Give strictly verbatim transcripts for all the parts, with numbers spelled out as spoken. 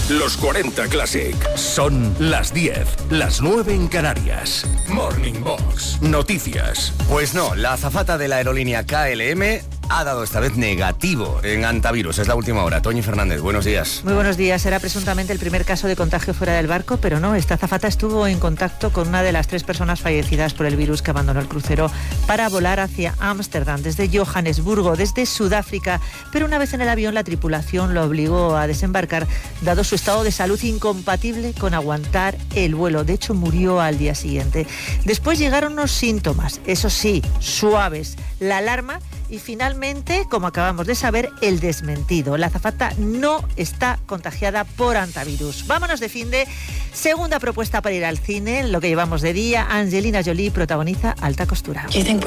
Los cuarenta Classic. Son las diez, las nueve en Canarias. Morning Box. Noticias. Pues no, la azafata de la aerolínea K L M ha dado esta vez negativo en antivirus. Es la última hora. Toñi Fernández, buenos días. Muy buenos días. Era presuntamente el primer caso de contagio fuera del barco, pero no. Esta azafata estuvo en contacto con una de las tres personas fallecidas por el virus que abandonó el crucero para volar hacia Ámsterdam, desde Johannesburgo, desde Sudáfrica. Pero una vez en el avión, la tripulación lo obligó a desembarcar, dado su estado de salud incompatible con aguantar el vuelo. De hecho, murió al día siguiente. Después llegaron unos síntomas, eso sí, suaves, la alarma y finalmente, como acabamos de saber, el desmentido. La azafata no está contagiada por antivirus. Vámonos de finde. Segunda propuesta para ir al cine, lo que llevamos de día. Angelina Jolie protagoniza Alta Costura.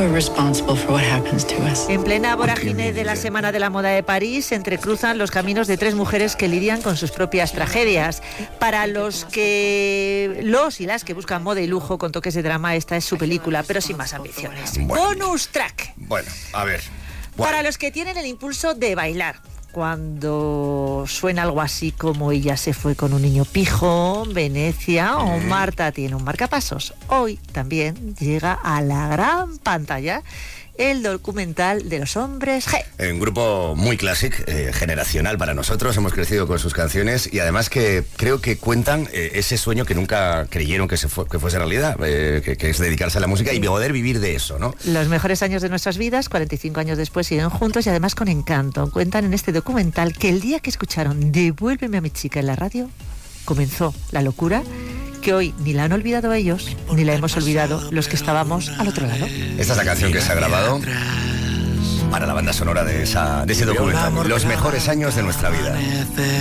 En plena vorágine de la Semana de la Moda de París, se entrecruzan los caminos de tres mujeres que lidian con sus propias tragedias. Para los que los y las que buscan moda y lujo con toques de drama, esta es su película, pero sin más ambiciones. Bueno. Bonus track. Bueno, a ver. Bueno. Para los que tienen el impulso de bailar, cuando suena algo así como Ella se fue con un niño pijo, Venecia o Marta tiene un marcapasos, hoy también llega a la gran pantalla el documental de los hombres G. Un grupo muy clásico, eh, generacional para nosotros, hemos crecido con sus canciones y además que creo que cuentan eh, ese sueño que nunca creyeron que, se fu- que fuese realidad, eh, que, que es dedicarse a la música y poder vivir de eso, ¿no? Los mejores años de nuestras vidas, cuarenta y cinco años después, siguen juntos y además con encanto. Cuentan en este documental que el día que escucharon Devuélveme a mi chica en la radio, comenzó la locura que hoy ni la han olvidado ellos, ni la hemos olvidado los que estábamos al otro lado. Esta es la canción que se ha grabado para la banda sonora de, esa, de ese documental, los mejores años de nuestra vida.